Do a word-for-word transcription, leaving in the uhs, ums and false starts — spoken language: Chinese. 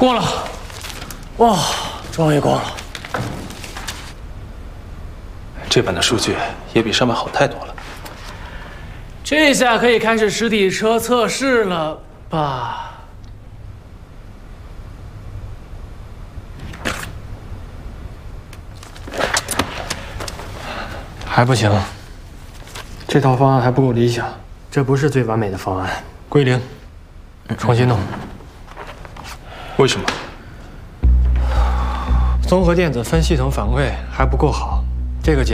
过了，哇，终于过了。 这版的数据也比上版好太多了。 这下可以开始实体车测试了吧？还不行，这套方案还不够理想，这不是最完美的方案，归零，重新弄。 为什么？ 综合电子分系统反馈还不够好，这个结